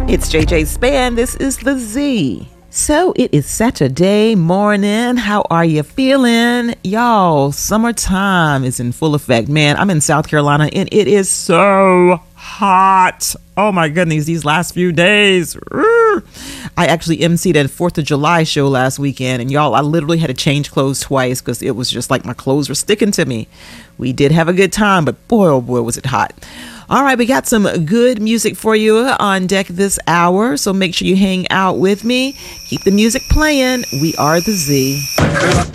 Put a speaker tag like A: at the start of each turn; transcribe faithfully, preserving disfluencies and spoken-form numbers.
A: It's J J Span. This is the Z. So it is Saturday morning. How are you feeling? Y'all, summertime is in full effect. Man, I'm in South Carolina and it is so hot. Oh my goodness, these last few days. I actually emceed a fourth of July show last weekend, and y'all, I literally had to change clothes twice because it was just like my clothes were sticking to me. We did have a good time, but boy, oh boy, was it hot. All right, we got some good music for you on deck this hour, so make sure you hang out with me. Keep the music playing. We are the Z.